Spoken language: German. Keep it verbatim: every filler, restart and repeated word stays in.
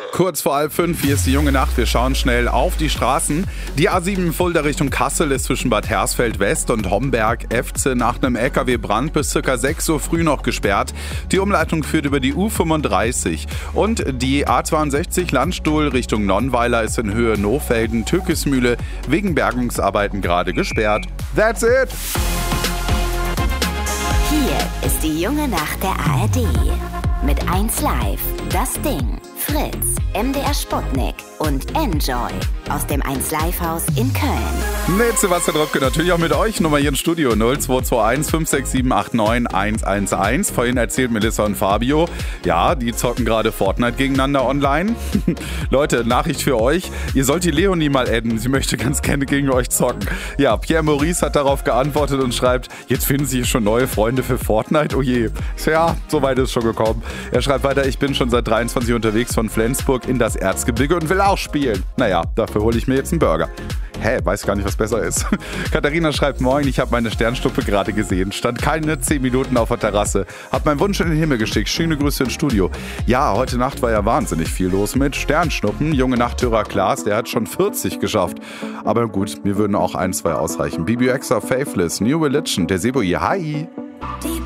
Kurz vor halb fünf, hier ist die junge Nacht. Wir schauen schnell auf die Straßen. Die A sieben Fulda Richtung Kassel ist zwischen Bad Hersfeld West und Homberg-Efze nach einem L K W-Brand bis ca. sechs Uhr früh noch gesperrt. Die Umleitung führt über die U fünfunddreißig. Und die A zweiundsechzig Landstuhl Richtung Nonnweiler ist in Höhe Nohfelden-Tückesmühle wegen Bergungsarbeiten gerade gesperrt. That's it! Hier ist die junge Nacht der A R D. Mit eins Live, das Ding, Fritz, M D R Sputnik und Enjoy aus dem eins Live Haus in Köln. Mit Sebastian Dröpke, natürlich auch mit euch. Nummer hier im Studio null zwei zwei eins fünf sechs sieben acht neun eins eins eins. Vorhin erzählt Melissa und Fabio, ja, die zocken gerade Fortnite gegeneinander online. Leute, Nachricht für euch. Ihr sollt die Leonie mal adden. Sie möchte ganz gerne gegen euch zocken. Ja, Pierre Maurice hat darauf geantwortet und schreibt, jetzt finden sich schon neue Freunde für Fortnite. Oh je. Ja, so weit ist schon gekommen. Er schreibt weiter, ich bin schon seit dreiundzwanzig Uhr unterwegs von Flensburg in das Erzgebirge und will auch spielen. Naja, dafür hole ich mir jetzt einen Burger. Hä, weiß gar nicht, was besser ist. Katharina schreibt, moin, ich habe meine Sternschnuppe gerade gesehen. Stand keine zehn Minuten auf der Terrasse. Hab meinen Wunsch in den Himmel geschickt. Schöne Grüße ins Studio. Ja, heute Nacht war ja wahnsinnig viel los mit Sternschnuppen. Junge Nachthörer Klaas, der hat schon vierzig geschafft. Aber gut, mir würden auch ein, zwei ausreichen. B B X auf Faithless, New Religion, der Sebo, hi.